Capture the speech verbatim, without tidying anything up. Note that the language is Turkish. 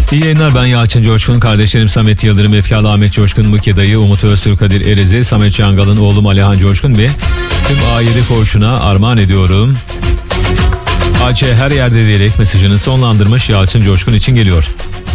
İyi yayınlar, ben Yalçın Coşkun. Kardeşlerim Samet Yıldırım, Efkarlı Ahmet Coşkun, Muke Dayı, Umut Öztürk, Kadir Erezi, Samet Çangal'ın oğlum Alihan Coşkun ve tüm A yedi koğuşuna armağan ediyorum. A Ç her yerde diyerek mesajını sonlandırmış Yalçın Coşkun için geliyor.